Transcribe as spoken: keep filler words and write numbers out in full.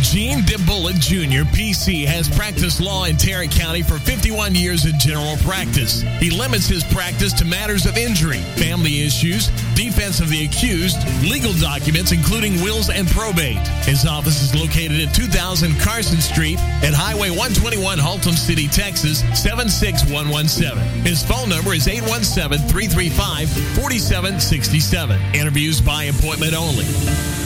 Gene DeBullet Junior, P C, has practiced law in Tarrant County for fifty-one years in general practice. He limits his practice to matters of injury, family issues, defense of the accused, legal documents, including wills and probate. His office is located at two thousand Carson Street at Highway one twenty-one, Haltom City, Texas, seven six one one seven. His phone number is eight one seven, three three five, four seven six seven. Interviews by appointment only.